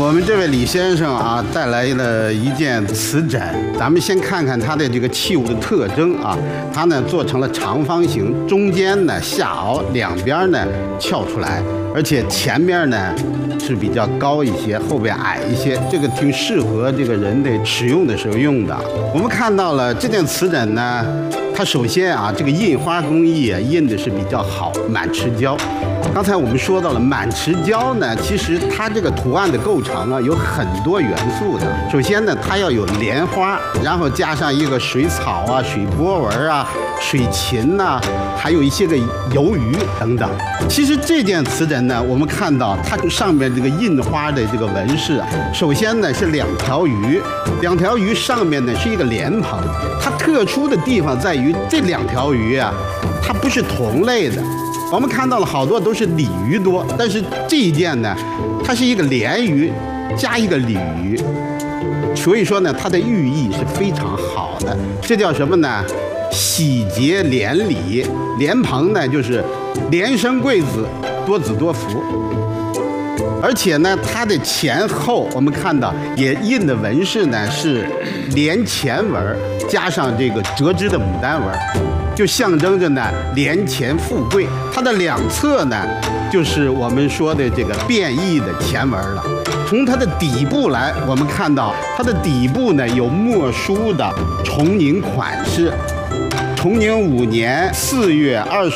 我们这位李先生啊，带来了一件瓷枕。咱们先看看它的这个器物的特征啊，它呢做成了长方形，中间呢下凹，两边呢翘出来，而且前面呢是比较高一些，后边矮一些，这个挺适合这个人的使用的时候用的。我们看到了这件瓷枕呢，它首先啊，这个印花工艺啊印的是比较好，满池胶。刚才我们说到了满池胶呢，其实它这个图案的构成啊有很多元素的。首先呢，它要有莲花，然后加上一个水草啊、水波纹啊、水禽呐、还有一些个游鱼等等。其实这件瓷枕呢，我们看到它上面这个印花的这个纹饰啊，首先呢是两条鱼，两条鱼上面呢是一个莲蓬。它特殊的地方在于这两条鱼啊，它不是同类的。我们看到了好多都是鲤鱼多，但是这一件呢，它是一个鲢鱼加一个鲤鱼，所以说呢，它的寓意是非常好的。这叫什么呢？喜结连理。莲蓬呢，就是连生贵子，多子多福。而且呢，它的前后我们看到也印的纹饰呢是连钱纹加上这个折枝的牡丹纹，就象征着呢连钱富贵。它的两侧呢，就是我们说的这个变异的钱纹了。从它的底部来，我们看到它的底部呢有墨书的崇宁款式，崇宁5年4月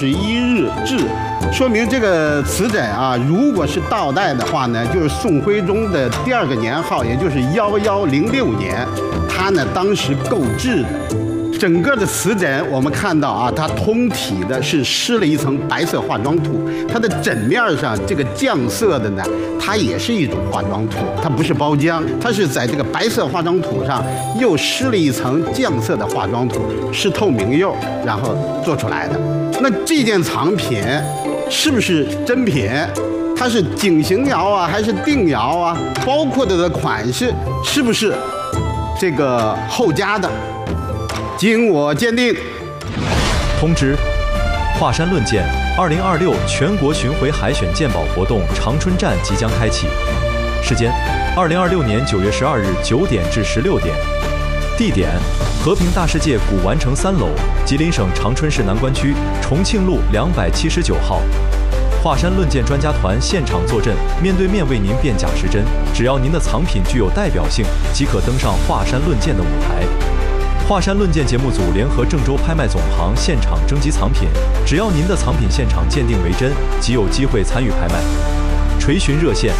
21日制。说明这个瓷枕啊，如果是倒带的话呢，就是宋徽宗的第2个年号，也就是1106年，它呢当时购置的。整个的瓷枕我们看到啊，它通体的是施了一层白色化妆土，它的枕面上这个酱色的呢，它也是一种化妆土，它不是包浆，它是在这个白色化妆土上又施了一层酱色的化妆土，是透明釉，然后做出来的。那这件藏品是不是真品？它是景邢窑啊，还是定窑啊？包括它的款式是不是这个后加的？经我鉴定。 通知：华山论剑2026全国巡回海选鉴宝活动长春站即将开启，时间：2026年9月12日9点至16点，地点：和平大世界古玩城3楼，吉林省长春市南关区重庆路279号。华山论剑专家团现场坐镇，面对面为您辨假识真。只要您的藏品具有代表性，即可登上华山论剑的舞台。华山论剑节目组联合郑州拍卖总行现场征集藏品，只要您的藏品现场鉴定为真，即有机会参与拍卖。垂询热线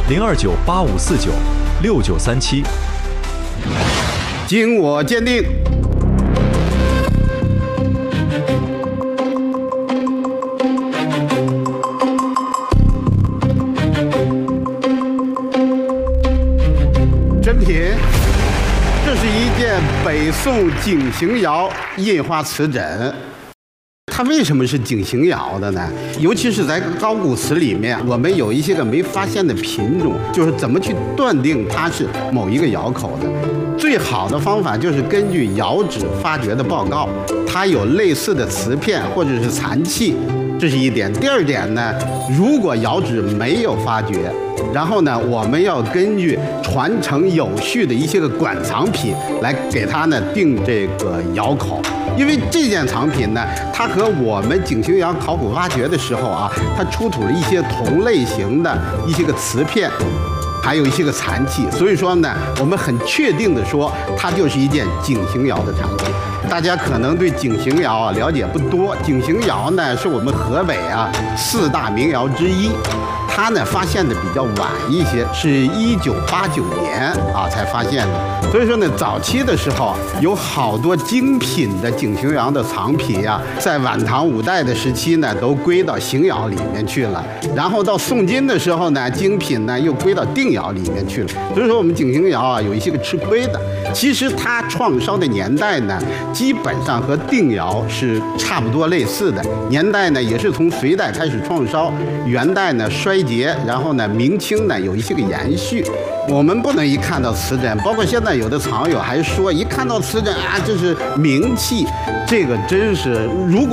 ：02985496937。 经我鉴定。真品。这是一件北宋景邢窑印花瓷枕。它为什么是景邢窑的呢？尤其是在高古瓷里面，我们有一些个没发现的品种，就是怎么去断定它是某一个窑口的。最好的方法就是根据窑址发掘的报告，它有类似的瓷片或者是残器，这是一点。第二点呢，如果窑址没有发掘，然后呢，我们要根据传承有序的一些个馆藏品来给它呢定这个窑口。因为这件藏品呢，它和我们景邢窑考古发掘的时候啊，它出土了一些同类型的一些个瓷片，还有一些个残器，所以说呢，我们很确定的说，它就是一件景邢窑的产品。大家可能对景邢窑啊了解不多，景邢窑呢是我们河北啊4大名窑之一。它呢发现的比较晚一些，是1989年啊才发现的。所以说呢，早期的时候有好多精品的景邢窑的藏品呀，在晚唐5代的时期呢，都归到邢窑里面去了。然后到宋金的时候呢，精品呢又归到定窑里面去了。所以说我们景邢窑啊有一些个吃亏的。其实它创烧的年代呢，基本上和定窑是差不多类似的，年代呢也是从隋代开始创烧，元代呢衰竭，然后呢明清呢有一些个延续。我们不能一看到瓷枕，包括现在有的藏友还说一看到瓷枕啊这是名器，这个真是如果